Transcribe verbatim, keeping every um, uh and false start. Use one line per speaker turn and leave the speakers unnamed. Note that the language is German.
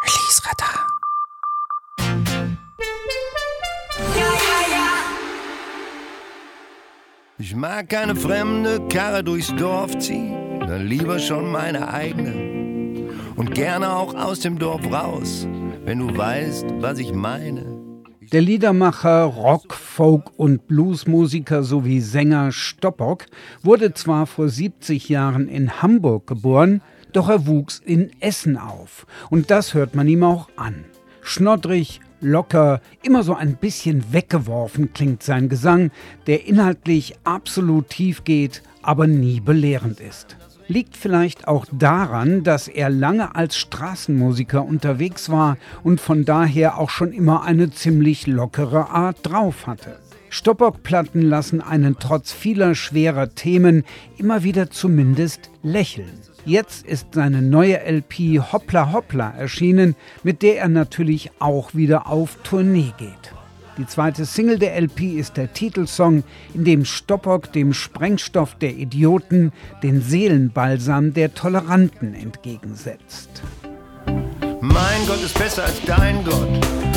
Release-Radar.
Ich mag keine fremde Karre durchs Dorf ziehen, dann lieber schon meine eigene. Und gerne auch aus dem Dorf raus, wenn du weißt, was ich meine.
Der Liedermacher, Rock-, Folk- und Bluesmusiker sowie Sänger Stoppock wurde zwar vor siebzig Jahren in Hamburg geboren, doch er wuchs in Essen auf. Und das hört man ihm auch an. Schnoddrig, locker, immer so ein bisschen weggeworfen klingt sein Gesang, der inhaltlich absolut tief geht, aber nie belehrend ist. Liegt vielleicht auch daran, dass er lange als Straßenmusiker unterwegs war und von daher auch schon immer eine ziemlich lockere Art drauf hatte. Stoppock-Platten lassen einen trotz vieler schwerer Themen immer wieder zumindest lächeln. Jetzt ist seine neue L P Hoppla Hoppla erschienen, mit der er natürlich auch wieder auf Tournee geht. Die zweite Single der L P ist der Titelsong, in dem Stoppock dem Sprengstoff der Idioten den Seelenbalsam der Toleranten entgegensetzt.
Mein Gott ist besser als dein Gott.